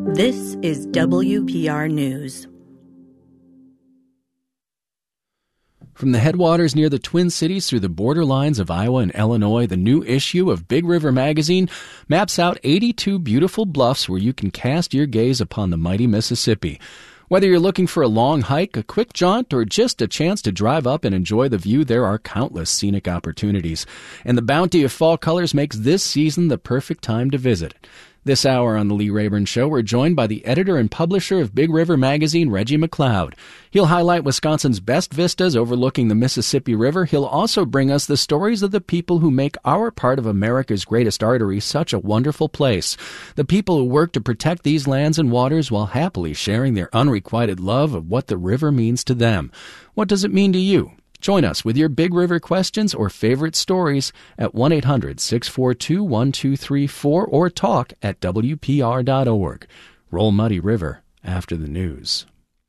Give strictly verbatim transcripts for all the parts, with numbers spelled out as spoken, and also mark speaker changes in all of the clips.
Speaker 1: This is W P R News.
Speaker 2: From the headwaters near the Twin Cities through the borderlines of Iowa and Illinois, the new issue of Big River Magazine maps out eighty-two beautiful bluffs where you can cast your gaze upon the mighty Mississippi. Whether you're looking for a long hike, a quick jaunt, or just a chance to drive up and enjoy the view, there are countless scenic opportunities. And the bounty of fall colors makes this season the perfect time to visit. This hour on The Lee Rayburn Show, we're joined by the editor and publisher of Big River Magazine, Reggie McLeod. He'll highlight Wisconsin's best vistas overlooking the Mississippi River. He'll also bring us the stories of the people who make our part of America's greatest artery such a wonderful place. The people who work to protect these lands and waters while happily sharing their unrequited love of what the river means to them. What does it mean to you? Join us with your Big River questions or favorite stories at one eight hundred six four two one two three four or talk at W P R dot org. Roll Muddy River after the news.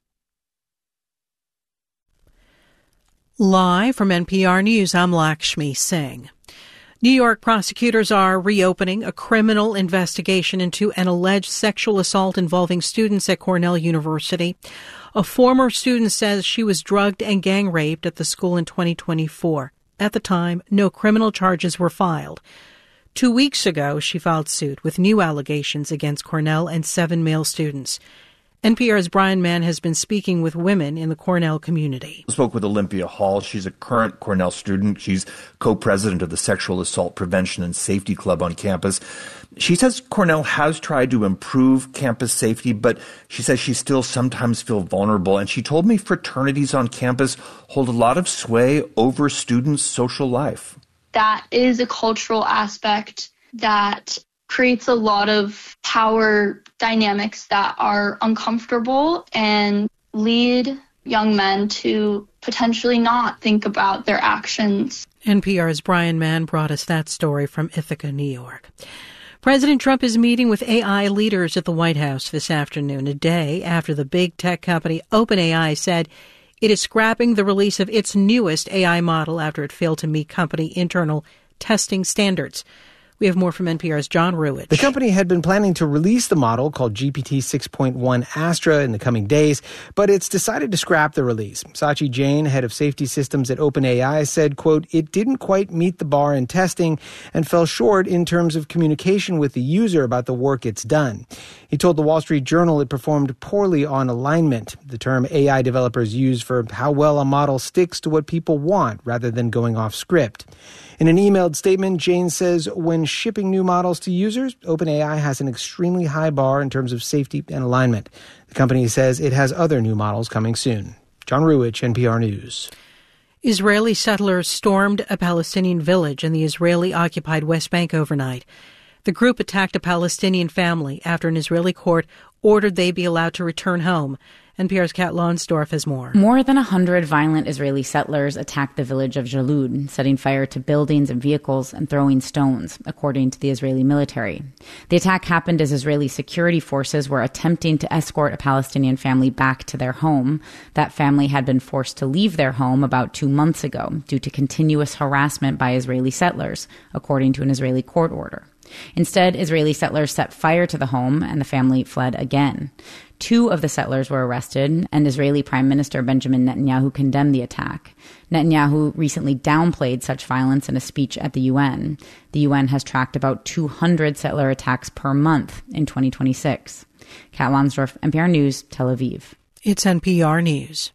Speaker 3: Live from N P R News, I'm Lakshmi Singh. New York prosecutors are reopening a criminal investigation into an alleged sexual assault involving students at Cornell University. A former student says she was drugged and gang raped at the school in twenty twenty-four. At the time, no criminal charges were filed. Two weeks ago, she filed suit with new allegations against Cornell and seven male students. N P R's Brian Mann has been speaking with women in the Cornell community.
Speaker 4: I spoke with Olympia Hall. She's a current Cornell student. She's co-president of the Sexual Assault Prevention and Safety Club on campus. She says Cornell has tried to improve campus safety, but she says she still sometimes feels vulnerable. And she told me fraternities on campus hold a lot of sway over students' social life.
Speaker 5: That is a cultural aspect that creates a lot of power dynamics that are uncomfortable and lead young men to potentially not think about their actions.
Speaker 3: N P R's Brian Mann brought us that story from Ithaca, New York. President Trump is meeting with A I leaders at the White House this afternoon, a day after the big tech company OpenAI said it is scrapping the release of its newest A I model after it failed to meet company internal testing standards. We have more from N P R's John Ruwitch.
Speaker 6: The company had been planning to release the model called G P T six point one Astra in the coming days, but it's decided to scrap the release. Sachi Jain, head of safety systems at OpenAI, said, quote, it didn't quite meet the bar in testing and fell short in terms of communication with the user about the work it's done. He told the Wall Street Journal it performed poorly on alignment, the term A I developers use for how well a model sticks to what people want rather than going off script. In an emailed statement, Jain says when shipping new models to users, OpenAI has an extremely high bar in terms of safety and alignment. The company says it has other new models coming soon. John Ruwitch, N P R News.
Speaker 3: Israeli settlers stormed a Palestinian village in the Israeli-occupied West Bank overnight. The group attacked a Palestinian family after an Israeli court ordered they be allowed to return home. N P R's Kat Lonsdorf has more.
Speaker 7: More than a hundred violent Israeli settlers attacked the village of Jalud, setting fire to buildings and vehicles and throwing stones, according to the Israeli military. The attack happened as Israeli security forces were attempting to escort a Palestinian family back to their home. That family had been forced to leave their home about two months ago due to continuous harassment by Israeli settlers, according to an Israeli court order. Instead, Israeli settlers set fire to the home and the family fled again. Two of the settlers were arrested, and Israeli Prime Minister Benjamin Netanyahu condemned the attack. Netanyahu recently downplayed such violence in a speech at the U N. The U N has tracked about two hundred settler attacks per month in twenty twenty-six. Kat Lonsdorf, N P R News, Tel Aviv.
Speaker 3: It's N P R News.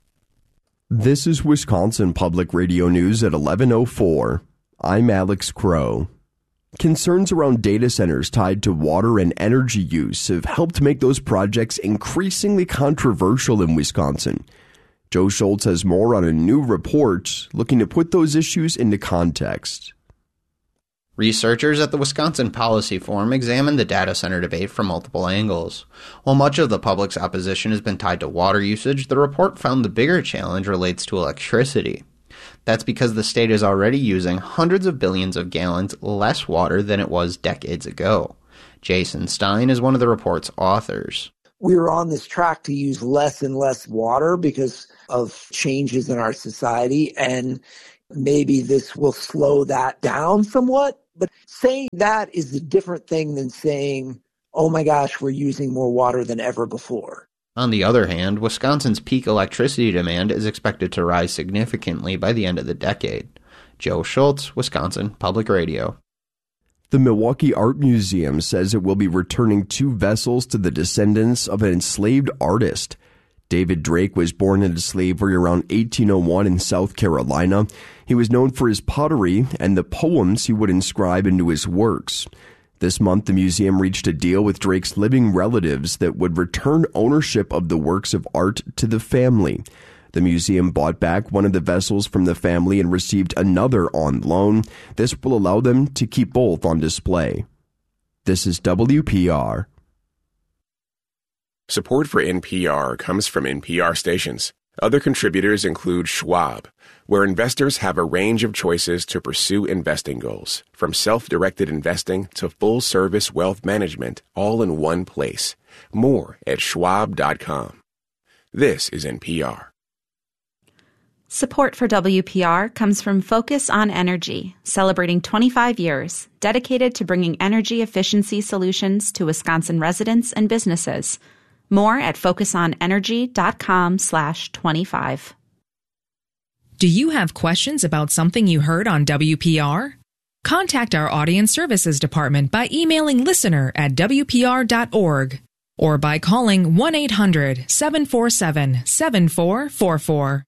Speaker 8: This is Wisconsin Public Radio News at eleven oh four. I'm Alex Crow. Concerns around data centers tied to water and energy use have helped make those projects increasingly controversial in Wisconsin. Joe Schultz has more on a new report looking to put those issues into context.
Speaker 9: Researchers at the Wisconsin Policy Forum examined the data center debate from multiple angles. While much of the public's opposition has been tied to water usage, the report found the bigger challenge relates to electricity. That's because the state is already using hundreds of billions of gallons less water than it was decades ago. Jason Stein is one of the report's authors.
Speaker 10: We are on this track to use less and less water because of changes in our society, and maybe this will slow that down somewhat. But saying that is a different thing than saying, oh my gosh, we're using more water than ever before.
Speaker 9: On the other hand, Wisconsin's peak electricity demand is expected to rise significantly by the end of the decade. Joe Schultz, Wisconsin Public Radio.
Speaker 8: The Milwaukee Art Museum says it will be returning two vessels to the descendants of an enslaved artist. David Drake was born into slavery around eighteen oh one in South Carolina. He was known for his pottery and the poems he would inscribe into his works. This month, the museum reached a deal with Drake's living relatives that would return ownership of the works of art to the family. The museum bought back one of the vessels from the family and received another on loan. This will allow them to keep both on display. This is W P R.
Speaker 11: Support for N P R comes from N P R stations. Other contributors include Schwab, where investors have a range of choices to pursue investing goals, from self-directed investing to full-service wealth management, all in one place. More at schwab dot com. This is N P R.
Speaker 12: Support for W P R comes from Focus on Energy, celebrating twenty-five years, dedicated to bringing energy efficiency solutions to Wisconsin residents and businesses. More at focus on energy dot com slash twenty-five.
Speaker 13: Do you have questions about something you heard on W P R? Contact our Audience Services Department by emailing listener at W P R dot org or by calling one eight hundred seven four seven seven four four four.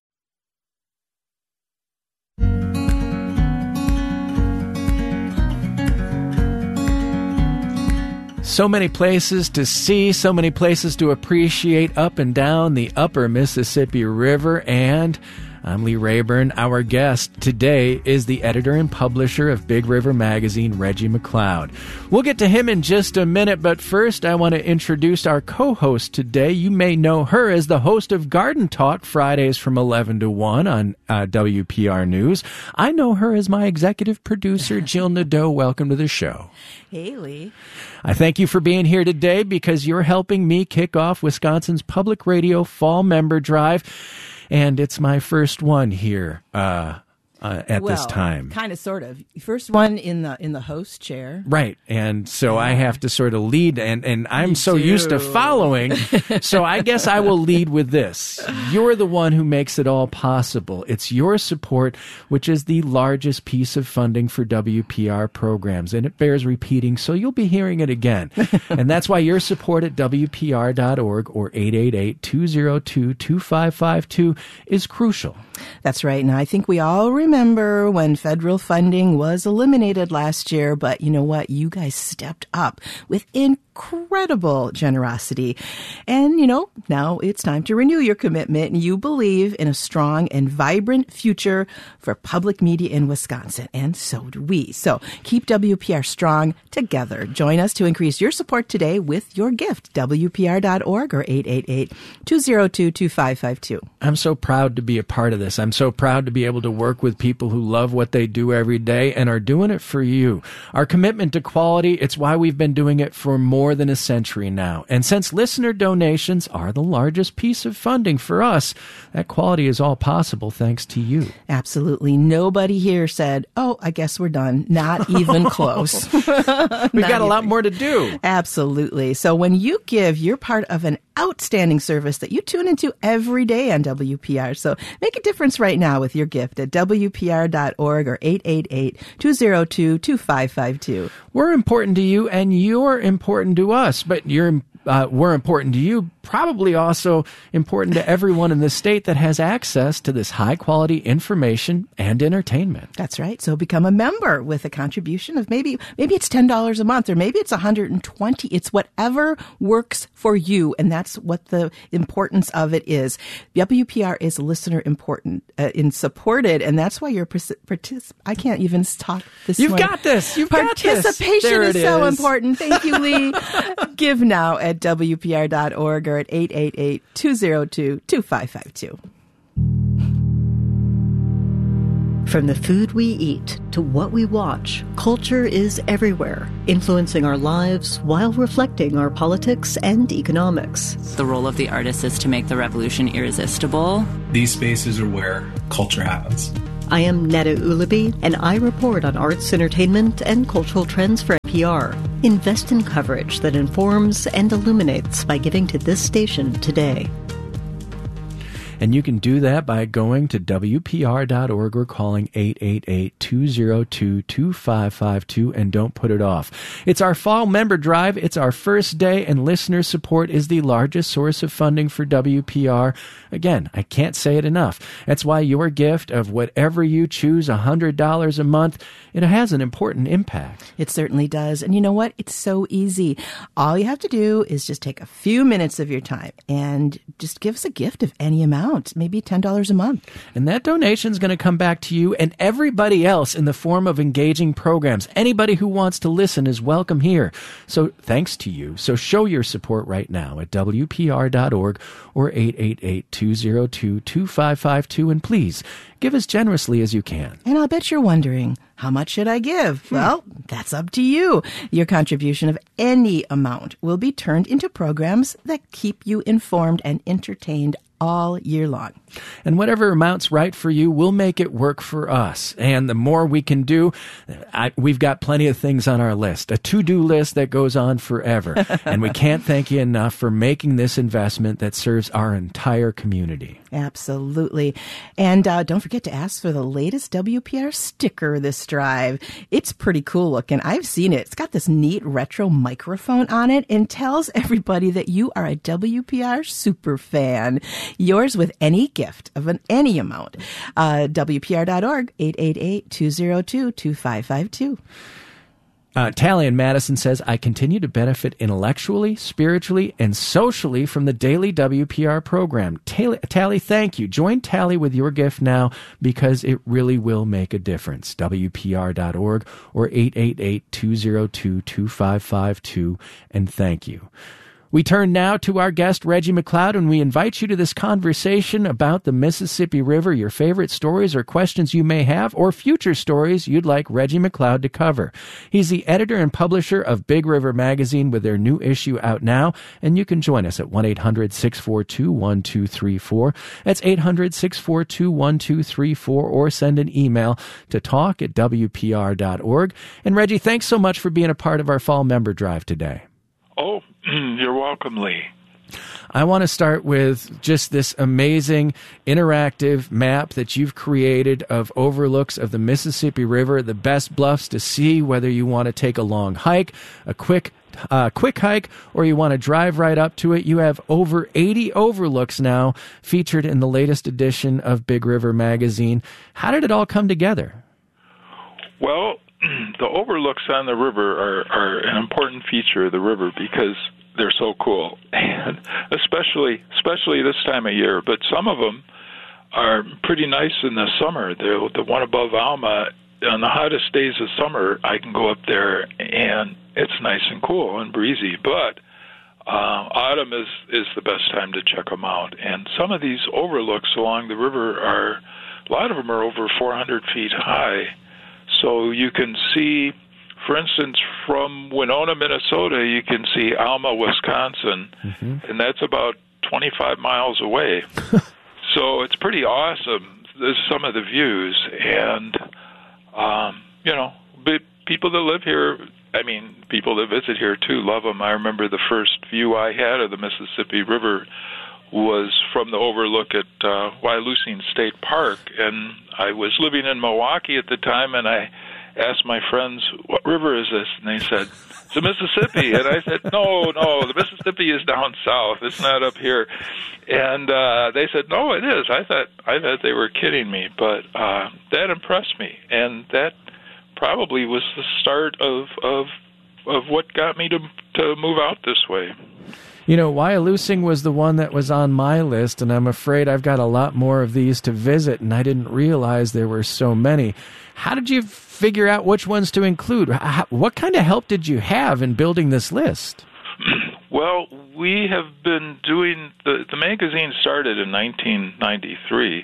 Speaker 2: So many places to see, so many places to appreciate up and down the upper Mississippi River, and I'm Lee Rayburn. Our guest today is the editor and publisher of Big River Magazine, Reggie McLeod. We'll get to him in just a minute, but first I want to introduce our co-host today. You may know her as the host of Garden Talk Fridays from eleven to one on uh, W P R News. I know her as my executive producer, Jill Nadeau. Welcome to the show.
Speaker 14: Hey, Lee.
Speaker 2: I thank you for being here today because you're helping me kick off Wisconsin's Public Radio Fall Member Drive. And it's my first one here uh, uh, at
Speaker 14: well,
Speaker 2: this time.
Speaker 14: Kind of, sort of. First one in the in the host chair.
Speaker 2: Right. And so I have to sort of lead, and, and I'm
Speaker 14: You
Speaker 2: so
Speaker 14: do.
Speaker 2: used to following. So I guess I will lead with this. You're the one who makes it all possible. It's your support, which is the largest piece of funding for W P R programs. And it bears repeating, so you'll be hearing it again. And that's why your support at W P R dot org or eight eight eight, two oh two, two five five two is crucial.
Speaker 14: That's right. And I think we all remember when federal funding was eliminated last year. But you know what? You guys stepped up with incredible generosity. And, you know, now it's time to renew your commitment. You believe in a strong and vibrant future for public media in Wisconsin. And so do we. So keep W P R strong together. Join us to increase your support today with your gift. W P R dot org or eight eight eight, two oh two, two five five two.
Speaker 2: I'm so proud to be a part of this. I'm so proud to be able to work with people who love what they do every day and are doing it for you. Our commitment to quality, it's why we've been doing it for more than a century now. And since listener donations are the largest piece of funding for us, that quality is all possible thanks to you.
Speaker 14: Absolutely. Nobody here said, oh, I guess we're done. Not even close.
Speaker 2: We've got a lot more to do.
Speaker 14: Absolutely. So when you give, you're part of an outstanding service that you tune into every day on W P R. So make a difference right now with your gift at W P R dot org or eight eight eight, two oh two, two five five two.
Speaker 2: We're important to you and you're important to us, but you're Uh, we're important to you, probably also important to everyone in the state that has access to this high-quality information and entertainment.
Speaker 14: That's right. So become a member with a contribution of maybe maybe it's ten dollars a month or maybe it's one hundred twenty dollars. It's whatever works for you, and that's what the importance of it is. W P R is listener important uh, in supported, and that's why your partic- I can't even talk this
Speaker 2: You've
Speaker 14: morning.
Speaker 2: got this. You've got this.
Speaker 14: Participation is,
Speaker 2: is
Speaker 14: so important. Thank you, Lee. Give now at W P R dot org or at eight eight eight, two oh two, two five five two.
Speaker 1: From the food we eat to what we watch, culture is everywhere, influencing our lives while reflecting our politics and economics.
Speaker 15: The role of the artist is to make the revolution irresistible.
Speaker 16: These spaces are where culture happens.
Speaker 1: I am Netta Ulaby, and I report on arts, entertainment, and cultural trends for N P R. Invest in coverage that informs and illuminates by giving to this station today.
Speaker 2: And you can do that by going to W P R dot org or calling eight eight eight, two zero two, two five five two, and don't put it off. It's our fall member drive. It's our first day, and listener support is the largest source of funding for W P R. Again, I can't say it enough. That's why your gift of whatever you choose, one hundred dollars a month, it has an important impact.
Speaker 14: It certainly does. And you know what? It's so easy. All you have to do is just take a few minutes of your time and just give us a gift of any amount, maybe ten dollars a month.
Speaker 2: And that donation is going to come back to you and everybody else in the form of engaging programs. Anybody who wants to listen is welcome here. So thanks to you. So show your support right now at W P R dot org or eight eight eight, two zero two, two five five two. And please, give as generously as you can.
Speaker 14: And I'll bet you're wondering, how much should I give? Hmm. Well, that's up to you. Your contribution of any amount will be turned into programs that keep you informed and entertained all year long.
Speaker 2: And whatever amount's right for you, we'll make it work for us. And the more we can do, I, we've got plenty of things on our list, a to-do list that goes on forever. And we can't thank you enough for making this investment that serves our entire community.
Speaker 14: Absolutely. And uh, don't forget to ask for the latest W P R sticker this drive. It's pretty cool looking. I've seen it. It's got this neat retro microphone on it and tells everybody that you are a W P R super fan. Yours with any gift of an any amount. Uh, W P R dot org, eight eight eight, two zero two, two five five two.
Speaker 2: Uh, Tally in Madison says, I continue to benefit intellectually, spiritually, and socially from the daily W P R program. Tally, Tally, thank you. Join Tally with your gift now because it really will make a difference. W P R dot org or eight eight eight, two zero two, two five five two, and thank you. We turn now to our guest, Reggie McLeod, and we invite you to this conversation about the Mississippi River, your favorite stories or questions you may have, or future stories you'd like Reggie McLeod to cover. He's the editor and publisher of Big River Magazine with their new issue out now, and you can join us at one eight hundred, six four two, one two three four. That's eight hundred, six four two, one two three four, or send an email to talk at W P R dot org. And Reggie, thanks so much for being a part of our fall member drive today.
Speaker 15: Oh, you're welcome, Lee.
Speaker 2: I want to start with just this amazing interactive map that you've created of overlooks of the Mississippi River, the best bluffs to see, whether you want to take a long hike, a quick uh, quick hike, or you want to drive right up to it. You have over eighty overlooks now featured in the latest edition of Big River Magazine. How did it all come together?
Speaker 15: Well, the overlooks on the river are, are an important feature of the river because they're so cool, and especially especially this time of year. But some of them are pretty nice in the summer. The the one above Alma, on the hottest days of summer, I can go up there and it's nice and cool and breezy. But uh, autumn is is the best time to check them out. And some of these overlooks along the river are, a lot of them are over four hundred feet high. So you can see, for instance, from Winona, Minnesota, you can see Alma, Wisconsin, mm-hmm. and that's about twenty-five miles away. So it's pretty awesome. There's some of the views, and, um, you know, people that live here, I mean, people that visit here, too, love them. I remember the first view I had of the Mississippi River was from the overlook at uh, Wyalusing State Park, and I was living in Milwaukee at the time, and I asked my friends, what river is this? And they said, it's the Mississippi. And I said, no, no, the Mississippi is down south. It's not up here. And uh, they said, no, it is. I thought I thought they were kidding me, but uh, that impressed me, and that probably was the start of of of what got me to to move out this way.
Speaker 2: You know, Wyalusing was the one that was on my list, and I'm afraid I've got a lot more of these to visit, and I didn't realize there were so many. How did you figure out which ones to include? How, what kind of help did you have in building this list?
Speaker 15: Well, we have been doing, the, the magazine started in nineteen ninety-three,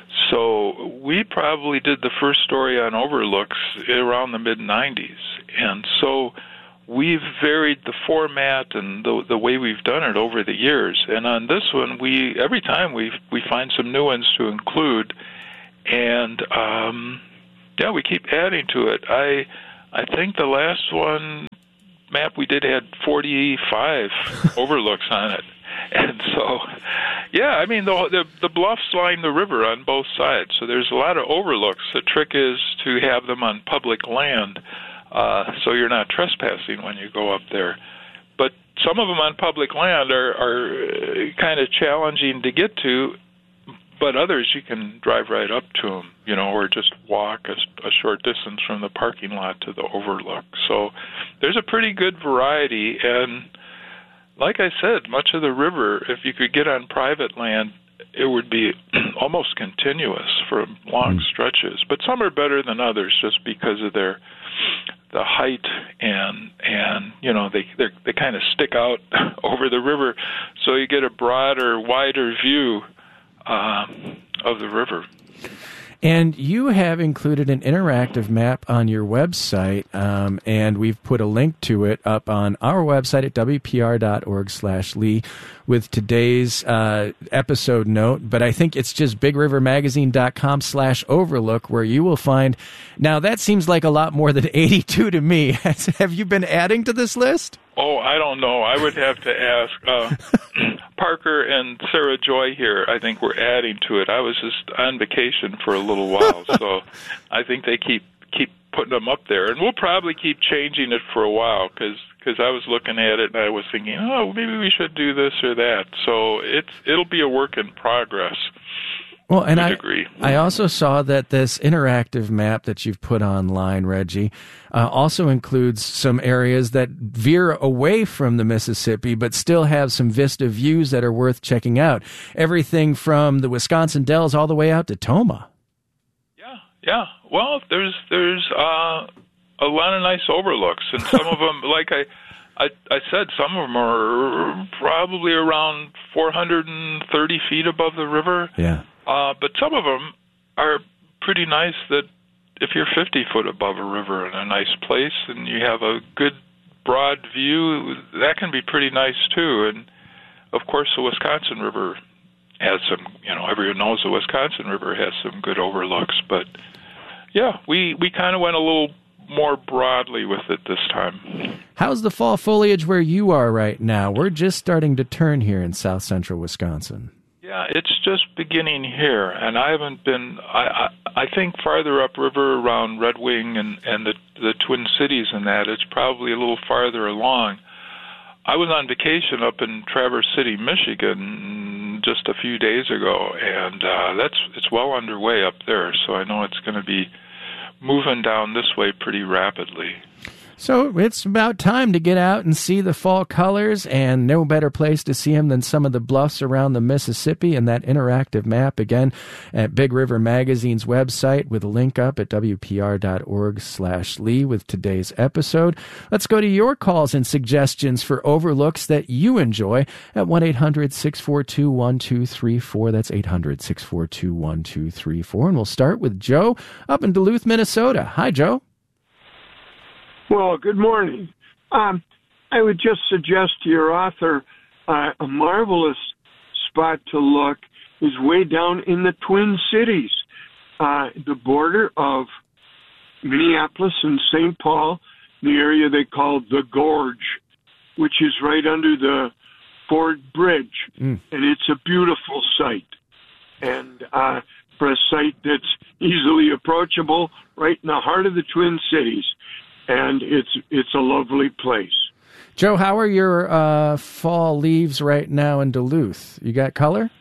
Speaker 15: so we probably did the first story on overlooks around the mid nineties, and so we've varied the format and the the way we've done it over the years. And on this one, we every time we we find some new ones to include, and um, yeah, we keep adding to it. I I think the last one map we did had forty-five overlooks on it. And so, yeah, I mean, the, the the bluffs line the river on both sides, so there's a lot of overlooks. The trick is to have them on public land, uh, so you're not trespassing when you go up there. But some of them on public land are, are kind of challenging to get to, but others you can drive right up to them, you know, or just walk a, a short distance from the parking lot to the overlook. So there's a pretty good variety, and like I said, much of the river, if you could get on private land, it would be almost continuous for long stretches. But some are better than others just because of their the height and and you know they they kind of stick out over the river, so you get a broader, wider view uh, of the river.
Speaker 2: And you have included an interactive map on your website, um, and we've put a link to it up on our website at W P R dot org slash Lee with today's uh, episode note. But I think it's just big river magazine dot com slash overlook where you will find. Now, that seems like a lot more than eighty-two to me. Have you been adding to this list?
Speaker 15: Oh, I don't know. I would have to ask uh, Parker and Sarah Joy here. I think we're adding to it. I was just on vacation for a little while, so I think they keep keep putting them up there. And we'll probably keep changing it for a while because I was looking at it and I was thinking, oh, maybe we should do this or that. So it's it'll be a work in progress.
Speaker 2: Well, and I,
Speaker 15: degree.
Speaker 2: I also saw that this interactive map that you've put online, Reggie, uh, also includes some areas that veer away from the Mississippi but still have some vista views that are worth checking out. Everything from the Wisconsin Dells all the way out to Tomah.
Speaker 15: Yeah, yeah. Well, there's there's uh, a lot of nice overlooks, and some of them, like I, I, I said, some of them are probably around four hundred thirty feet above the river.
Speaker 2: Yeah.
Speaker 15: Uh, but some of them are pretty nice that if you're fifty foot above a river in a nice place and you have a good broad view, that can be pretty nice too. And, of course, the Wisconsin River has some, you know, everyone knows the Wisconsin River has some good overlooks. But, yeah, we, we kind of went a little more broadly with it this time.
Speaker 2: How's the fall foliage where you are right now? We're just starting to turn here in south central Wisconsin.
Speaker 15: Yeah, it's just beginning here, and I haven't been. I I, I think farther upriver around Red Wing and and the the Twin Cities and that, it's probably a little farther along. I was on vacation up in Traverse City, Michigan, just a few days ago, and uh, that's it's well underway up there. So I know it's going to be moving down this way pretty rapidly.
Speaker 2: So it's about time to get out and see the fall colors, and no better place to see them than some of the bluffs around the Mississippi. And that interactive map, again, at Big River Magazine's website with a link up at W P R dot org slash Lee with today's episode. Let's go to your calls and suggestions for overlooks that you enjoy at one eight hundred six four two one two three four. That's eight hundred six four two one two three four. And we'll start with Joe up in Duluth, Minnesota. Hi, Joe.
Speaker 16: Well, good morning. Um, I would just suggest to your author uh, a marvelous spot to look is way down in the Twin Cities, uh, the border of Minneapolis and Saint Paul, the area they call the Gorge, which is right under the Ford Bridge. Mm. And it's a beautiful site. And uh, for a site that's easily approachable, right in the heart of the Twin Cities. And it's it's a lovely place.
Speaker 2: Joe, how are your uh, fall leaves right now in Duluth? You got color?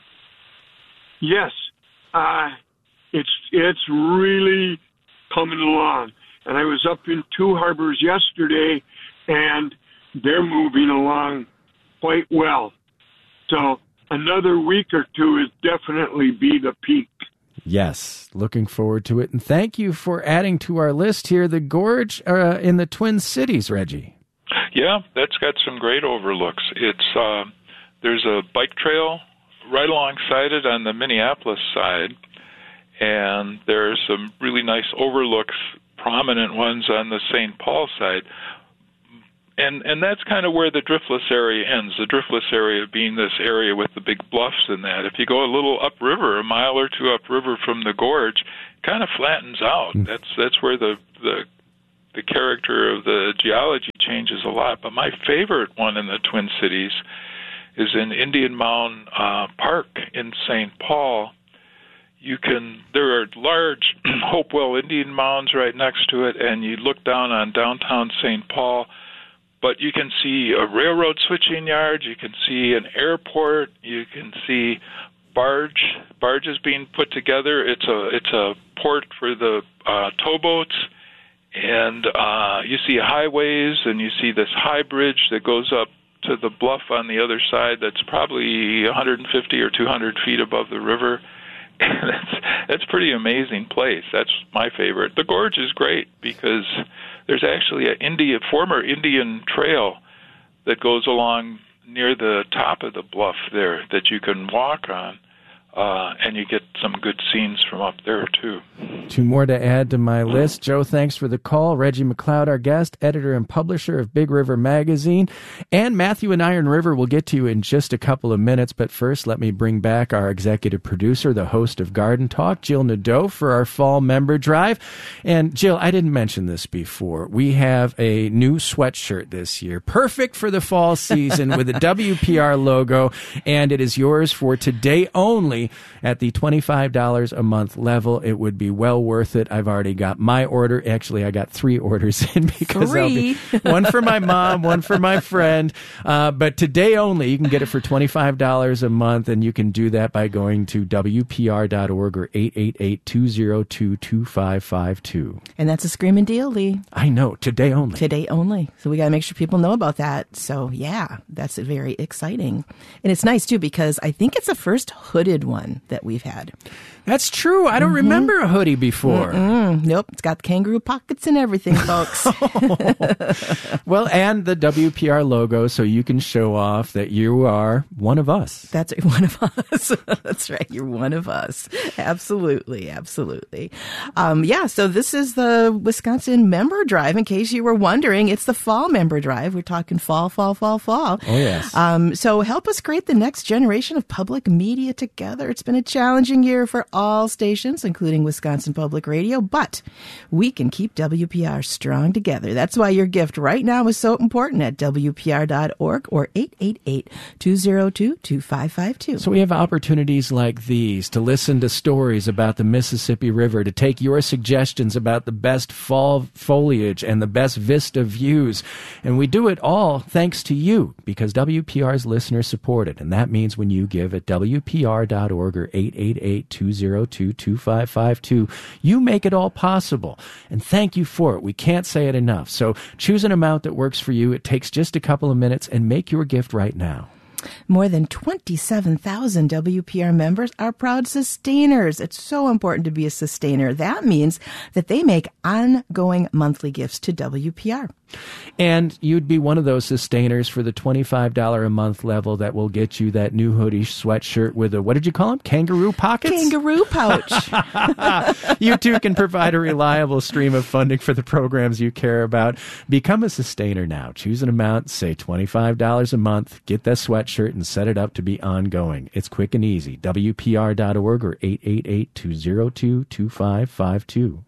Speaker 16: Yes, uh, it's it's really coming along. And I was up in Two Harbors yesterday, and they're moving along quite well. So another week or two is definitely be the peak.
Speaker 2: Yes, looking forward to it. And thank you for adding to our list here the Gorge uh, in the Twin Cities, Reggie.
Speaker 15: Yeah, that's got some great overlooks. It's uh, there's a bike trail right alongside it on the Minneapolis side, and there's some really nice overlooks, prominent ones on the Saint Paul side. and and that's kind of where the driftless area ends. The driftless area being this area with the big bluffs and that. If you go a little upriver, a mile or two upriver from the gorge, it kind of flattens out. Mm. That's that's where the the the character of the geology changes a lot. But my favorite one in the Twin Cities is in Indian Mound uh, Park in Saint Paul. You can there are large Hopewell Indian mounds right next to it, and you look down on downtown Saint Paul. But you can see a railroad switching yard, you can see an airport, you can see barge barges being put together. It's a it's a port for the uh, towboats, and uh, you see highways, and you see this high bridge that goes up to the bluff on the other side. That's probably one hundred fifty or two hundred feet above the river. And that's that's a pretty amazing place. That's my favorite. The gorge is great because there's actually an Indian, former Indian trail that goes along near the top of the bluff there that you can walk on, uh, and you get some good scenes from up there, too.
Speaker 2: Two more to add to my list. Joe, thanks for the call. Reggie McLeod, our guest, editor and publisher of Big River Magazine. And Matthew in Iron River will get to you in just a couple of minutes. But first, let me bring back our executive producer, the host of Garden Talk, Jill Nadeau, for our fall member drive. And Jill, I didn't mention this before. We have a new sweatshirt this year, perfect for the fall season with a W P R logo. And it is yours for today only at the twenty-five dollars a month level. It would be well worth it. I've already got my order. Actually, I got three orders in because I'll be, one for my mom, one for my friend. Uh, but today only, you can get it for twenty-five dollars a month, and you can do that by going to W P R dot org or eight eight eight, two oh two, two five five two.
Speaker 14: And that's a screaming deal, Lee.
Speaker 2: I know. Today only.
Speaker 14: Today only. So we got to make sure people know about that. So yeah, that's very exciting. And it's nice too because I think it's the first hooded one that we've had.
Speaker 2: That's true. I don't mm-hmm. remember a hoodie before.
Speaker 14: Mm-mm. Nope. It's got kangaroo pockets and everything, folks.
Speaker 2: Well, and the W P R logo, so you can show off that you are one of us.
Speaker 14: That's one of us. That's right. You're one of us. Absolutely. Absolutely. Um, yeah. So this is the Wisconsin Member Drive. In case you were wondering, it's the Fall Member Drive. We're talking fall, fall, fall, fall.
Speaker 2: Oh, yes.
Speaker 14: Um, so help us create the next generation of public media together. It's been a challenging year for all stations, including Wisconsin Public Radio, but we can keep W P R strong together. That's why your gift right now is so important at W P R dot org or eight eight eight, two oh two, two five five two.
Speaker 2: So we have opportunities like these to listen to stories about the Mississippi River, to take your suggestions about the best fall foliage and the best vista views. And we do it all thanks to you because W P R's listeners support it. And that means when you give at W P R dot org or eight eight eight, two oh two, two five five two, you make it all possible. And thank you for it. We can't say it enough. So choose an amount that works for you. It takes just a couple of minutes and make your gift right now.
Speaker 14: More than twenty-seven thousand W P R members are proud sustainers. It's so important to be a sustainer. That means that they make ongoing monthly gifts to W P R.
Speaker 2: And you'd be one of those sustainers for the twenty-five dollars a month level that will get you that new hoodie sweatshirt with a, what did you call them? Kangaroo pockets?
Speaker 14: Kangaroo pouch.
Speaker 2: You too can provide a reliable stream of funding for the programs you care about. Become a sustainer now. Choose an amount, say twenty-five dollars a month, get that sweatshirt and set it up to be ongoing. It's quick and easy. W P R dot org or eight eight eight, two oh two, two five five two.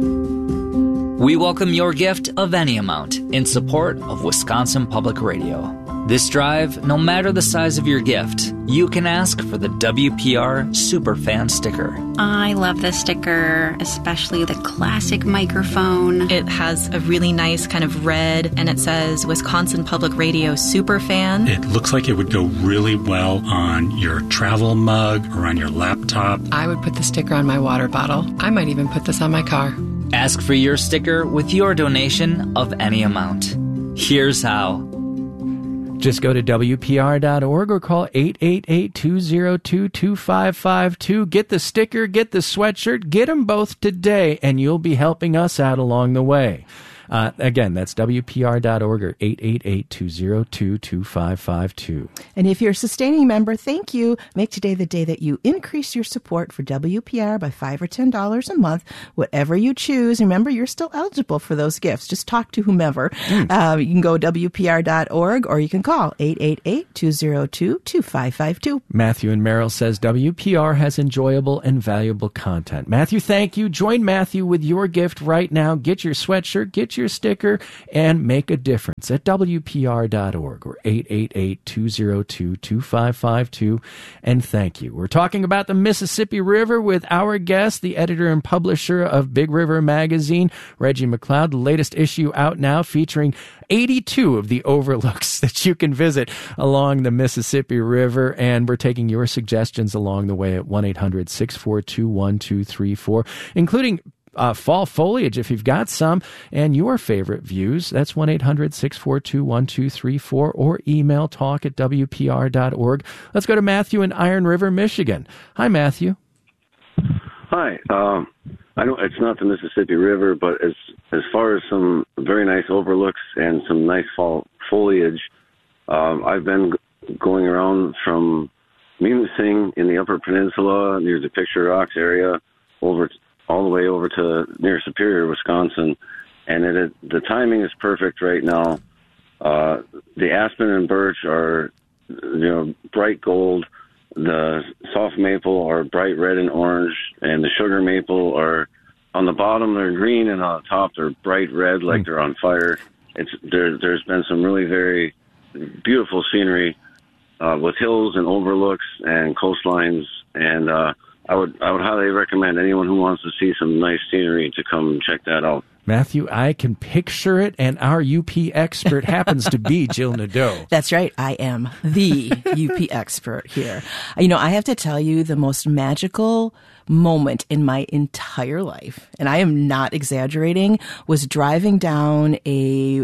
Speaker 17: We welcome your gift of any amount in support of Wisconsin Public Radio. This drive, no matter the size of your gift, you can ask for the W P R Superfan sticker.
Speaker 18: I love this sticker, especially the classic microphone.
Speaker 19: It has a really nice kind of red, and it says Wisconsin Public Radio Superfan.
Speaker 20: It looks like it would go really well on your travel mug or on your laptop.
Speaker 21: I would put the sticker on my water bottle. I might even put this on my car.
Speaker 17: Ask for your sticker with your donation of any amount. Here's how.
Speaker 2: Just go to W P R dot org or call eight eight eight, two oh two, two five five two. Get the sticker, get the sweatshirt, get them both today, and you'll be helping us out along the way. Uh, again, that's W P R dot org or eight eight eight, two zero two, two five five two.
Speaker 14: And if you're a sustaining member, thank you. Make today the day that you increase your support for W P R by five or ten dollars a month, whatever you choose. Remember, you're still eligible for those gifts. Just talk to whomever. Mm. Uh, you can go W P R dot org or you can call eight eight eight, two zero two, two five five two.
Speaker 2: Matthew and Merrill says W P R has enjoyable and valuable content. Matthew, thank you. Join Matthew with your gift right now. Get your sweatshirt, get your sticker, and make a difference at W P R dot org or eight eight eight, two zero two, two five five two. And thank you. We're talking about the Mississippi River with our guest, the editor and publisher of Big River Magazine, Reggie McLeod. The latest issue out now featuring eighty-two of the overlooks that you can visit along the Mississippi River. And we're taking your suggestions along the way at one eight hundred, six four two, one two three four, including Uh, fall foliage, if you've got some, and your favorite views. That's one eight hundred, six four two, one two three four, or email talk at W P R dot org. Let's go to Matthew in Iron River, Michigan. Hi, Matthew.
Speaker 4: Hi. Um, I know it's not the Mississippi River, but as as far as some very nice overlooks and some nice fall foliage, um, I've been g- going around from Munising in the Upper Peninsula near the Picture Rocks area over t- all the way over to near Superior, Wisconsin, and it, it, the timing is perfect right now. Uh, the aspen and birch are, you know, bright gold. The soft maple are bright red and orange, and the sugar maple are on the bottom they're green, and on the top they're bright red, like mm. they're on fire. It's there. There's been some really very beautiful scenery uh, with hills and overlooks and coastlines, and uh, I would I would highly recommend anyone who wants to see some nice scenery to come check that out.
Speaker 2: Matthew, I can picture it, and our U P expert happens to be Jill Nadeau.
Speaker 14: That's right. I am the U P expert here. You know, I have to tell you the most magical moment in my entire life, and I am not exaggerating, was driving down a,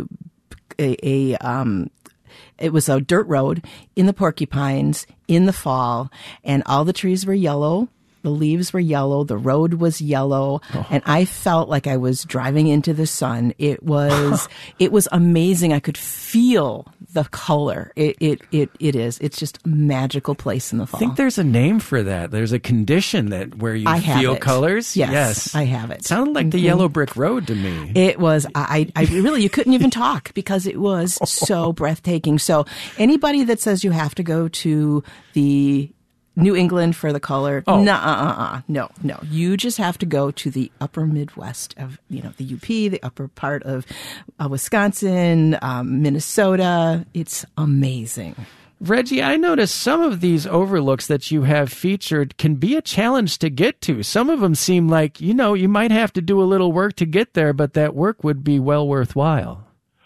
Speaker 14: a, a um, it was a dirt road in the Porcupines in the fall, and all the trees were yellow. The leaves were yellow. The road was yellow. Oh. And I felt like I was driving into the sun. It was, it was amazing. I could feel the color. It, it, it, it is. It's just a magical place in the fall.
Speaker 2: I think there's a name for that. There's a condition that where you
Speaker 14: I
Speaker 2: feel
Speaker 14: it.
Speaker 2: colors.
Speaker 14: Yes,
Speaker 2: yes.
Speaker 14: I have it.
Speaker 2: It sounded like the mm-hmm. Yellow Brick Road to me.
Speaker 14: It was, I, I really, you couldn't even talk because it was so breathtaking. So anybody that says you have to go to the New England for the color.
Speaker 2: Oh.
Speaker 14: No, uh, uh, uh, no, no. You just have to go to the upper Midwest of, you know, the U P, the upper part of uh, Wisconsin, um, Minnesota. It's amazing.
Speaker 2: Reggie, I noticed some of these overlooks that you have featured can be a challenge to get to. Some of them seem like, you know, you might have to do a little work to get there, but that work would be well worthwhile.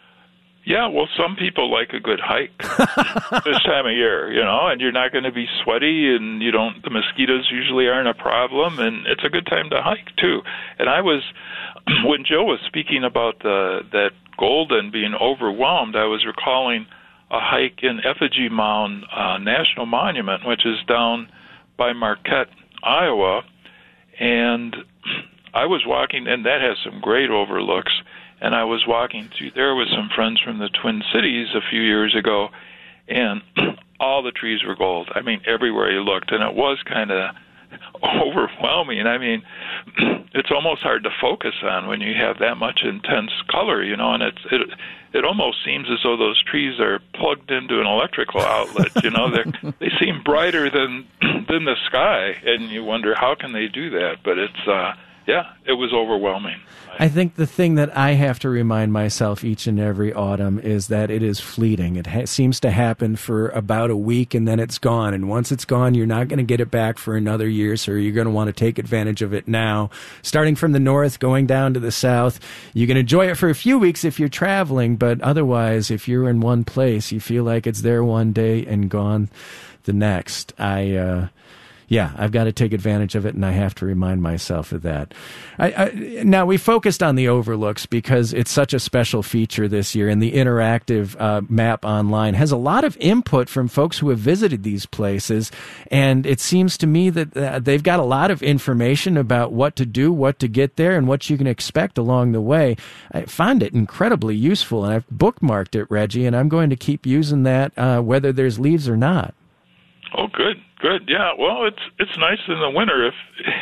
Speaker 15: Yeah, well, some people like a good hike this time of year, you know, and you're not going to be sweaty, and you don't. The mosquitoes usually aren't a problem, and it's a good time to hike too. And I was, when Joe was speaking about the that Golden being overwhelmed, I was recalling a hike in Effigy Mound uh, National Monument, which is down by Marquette, Iowa, and I was walking, and that has some great overlooks. And I was walking through there with some friends from the Twin Cities a few years ago, and all the trees were gold. I mean, everywhere you looked, and it was kind of overwhelming. I mean, it's almost hard to focus on when you have that much intense color, you know, and it's it it almost seems as though those trees are plugged into an electrical outlet, you know. They they seem brighter than than the sky, and you wonder how can they do that, but it's uh yeah, it was overwhelming.
Speaker 2: I think the thing that I have to remind myself each and every autumn is that it is fleeting. It ha- seems to happen for about a week, and then it's gone. And once it's gone, you're not going to get it back for another year, so you're going to want to take advantage of it now. Starting from the north, going down to the south, you can enjoy it for a few weeks if you're traveling, but otherwise, if you're in one place, you feel like it's there one day and gone the next. I... uh yeah, I've got to take advantage of it, and I have to remind myself of that. I, I, now, we focused on the overlooks because it's such a special feature this year, and the interactive uh, map online has a lot of input from folks who have visited these places, and it seems to me that uh, they've got a lot of information about what to do, what to get there, and what you can expect along the way. I found it incredibly useful, and I've bookmarked it, Reggie, and I'm going to keep using that uh, whether there's leaves or not.
Speaker 15: Oh, good, good. Yeah, well, it's it's nice in the winter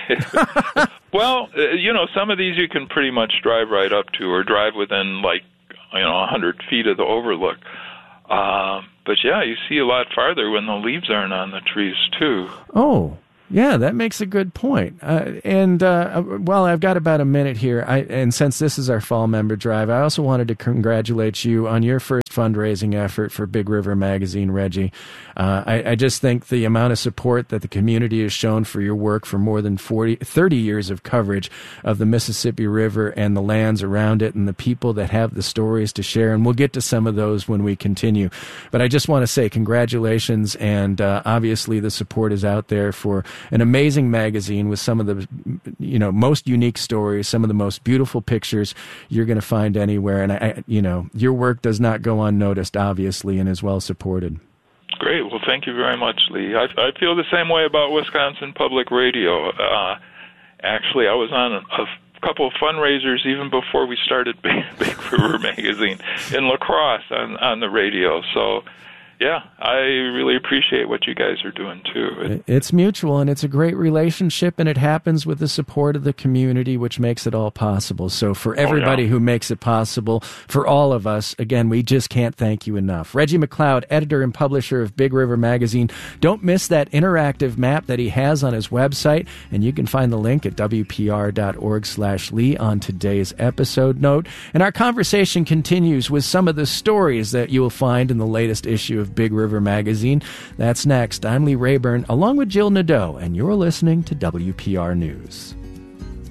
Speaker 15: if, well, uh, you know, some of these you can pretty much drive right up to or drive within, like, you know, one hundred feet of the overlook. Uh, but, yeah, you see a lot farther when the leaves aren't on the trees, too.
Speaker 2: Oh, yeah, that makes a good point. Uh, and, uh, well, I've got about a minute here. I, and since this is our fall member drive, I also wanted to congratulate you on your first fundraising effort for Big River Magazine, Reggie. Uh, I, I just think the amount of support that the community has shown for your work for more than forty, thirty years of coverage of the Mississippi River and the lands around it and the people that have the stories to share. And we'll get to some of those when we continue. But I just want to say congratulations. And uh, obviously the support is out there for an amazing magazine with some of the, you know, most unique stories, some of the most beautiful pictures you're going to find anywhere. And, I, you know, your work does not go unnoticed, obviously, and is well supported.
Speaker 15: Great. Well, thank you very much, Lee. I, I feel the same way about Wisconsin Public Radio. Uh, actually, I was on a, a couple of fundraisers even before we started Big, Big River Magazine in La Crosse on, on the radio. So, yeah, I really appreciate what you guys are doing, too.
Speaker 2: It's mutual, and it's a great relationship, and it happens with the support of the community, which makes it all possible. So for everybody oh, yeah. who makes it possible, for all of us, again, we just can't thank you enough. Reggie McLeod, editor and publisher of Big River Magazine. Don't miss that interactive map that he has on his website, and you can find the link at W P R dot org slash Lee on today's episode note. And our conversation continues with some of the stories that you will find in the latest issue of Big River Magazine. That's next. I'm Lee Rayburn, along with Jill Nadeau, and you're listening to W P R News.